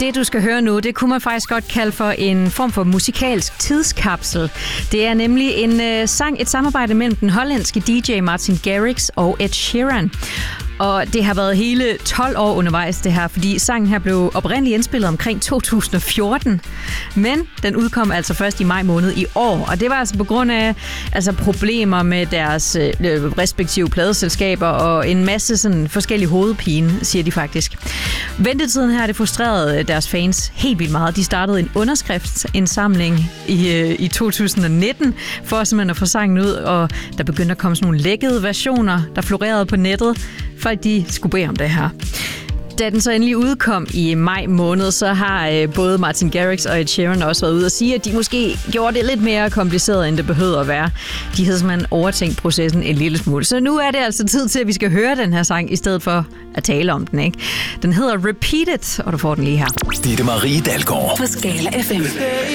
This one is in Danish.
Det, du skal høre nu, det kunne man faktisk godt kalde for en form for musikalsk tidskapsel. Det er nemlig en sang, et samarbejde mellem den hollandske DJ Martin Garrix og Ed Sheeran. Og det har været hele 12 år undervejs, det her, fordi sangen her blev oprindeligt indspillet omkring 2014. Men den udkom altså først i maj måned i år. Og det var altså på grund af problemer med deres respektive pladeselskaber og en masse sådan forskellige hovedpine, siger de faktisk. Ventetiden her, det frustrerede deres fans helt vildt meget. De startede en underskriftsindsamling i 2019 for simpelthen at få sangen ud, og der begyndte at komme sådan nogle lækkede versioner, der florerede på nettet. Folk de skulle bede om det her. Da den så endelig udkom i maj måned, så har både Martin Garrix og Ed Sheeran også været ude og sige, at de måske gjorde det lidt mere kompliceret, end det behøvede at være. De havde simpelthen overtænkt processen en lille smule. Så nu er det altså tid til, at vi skal høre den her sang, i stedet for at tale om den, ikke? Den hedder Repeat It, og du får den lige her. Ditte Marie Dalgaard på Skala FM.